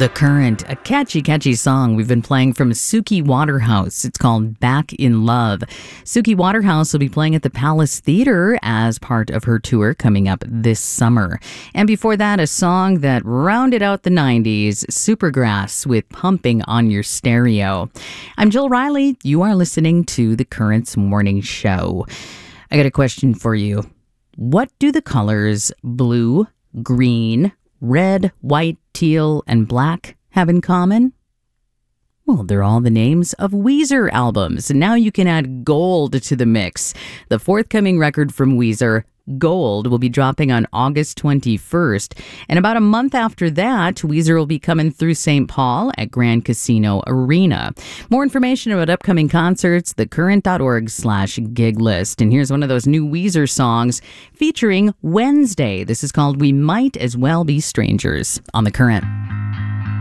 The Current, a catchy song we've been playing from Suki Waterhouse. It's called Back in Love. Suki Waterhouse will be playing at the Palace Theatre as part of her tour coming up this summer. And before that, a song that rounded out the 90s, Supergrass with Pumping on Your Stereo. I'm Jill Riley. You are listening to The Current's Morning Show. I got a question for you. What do the colors blue, green, red, white, teal, and black have in common? Well, they're all the names of Weezer albums. And now you can add gold to the mix. The forthcoming record from Weezer, Gold, will be dropping on August 21st. And about a month after that, Weezer will be coming through St. Paul at Grand Casino Arena. More information about upcoming concerts, thecurrent.org/gig list. And here's one of those new Weezer songs featuring Wednesday. This is called We Might As Well Be Strangers on The Current.